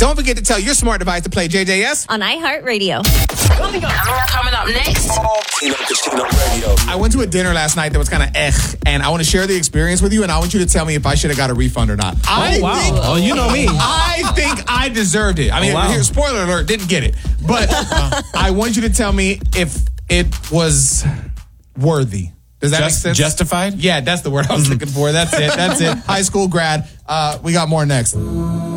Don't forget to tell your smart device to play JJS on iHeartRadio. Coming up next. Tino Casino Radio. I went to a dinner last night that was kind of and I want to share the experience with you, and I want you to tell me if I should have got a refund or not. Oh, you know me. I think I deserved it. I mean, here, spoiler alert, didn't get it. But I want you to tell me if it was worthy. Does that make sense? Justified? Yeah, that's the word I was looking for. That's it. High school grad. We got more next.